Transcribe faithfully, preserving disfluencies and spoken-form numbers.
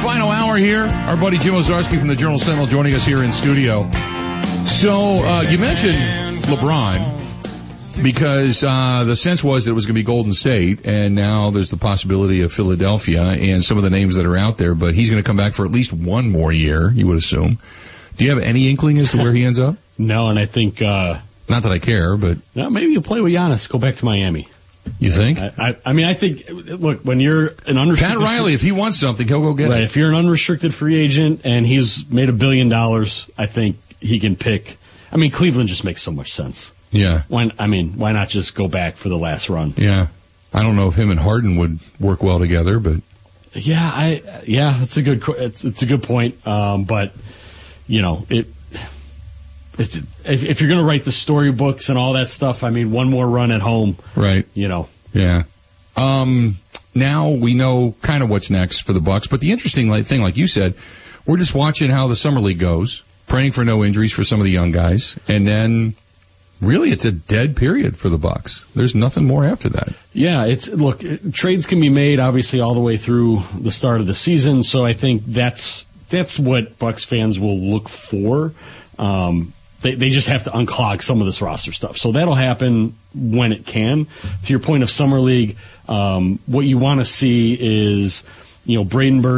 final hour here. Our buddy Jim Owczarski from the Journal Sentinel joining us here in studio. So, uh, you mentioned LeBron because, uh, the sense was that it was going to be Golden State, and now there's the possibility of Philadelphia and some of the names that are out there, but he's going to come back for at least one more year, you would assume. Do you have any inkling as to where he ends up? No, and I think, uh, not that I care, but. No, maybe you'll play with Giannis, go back to Miami. You think? I, I, I mean, I think, look, when you're an unrestricted... Pat Riley, if he wants something, he'll go get right, it. If you're an unrestricted free agent and he's made a billion dollars, I think he can pick. I mean, Cleveland just makes so much sense. Yeah. When, I mean, why not just go back for the last run? Yeah. I don't know if him and Harden would work well together, but. Yeah, I, yeah, it's a good, it's, it's a good point. Um, but, you know, it, It's, if, if you're going to write the storybooks and all that stuff, I mean, one more run at home. Right. You know. Yeah. Um, now we know kind of what's next for the Bucks, but the interesting like, thing, like you said, we're just watching how the summer league goes, praying for no injuries for some of the young guys, and then really it's a dead period for the Bucks. There's nothing more after that. Yeah, it's, look, trades can be made obviously all the way through the start of the season, so I think that's, that's what Bucks fans will look for. Um, They, they just have to unclog some of this roster stuff. So that'll happen when it can. To your point of Summer League, um, what you want to see is, you know, Bradenberg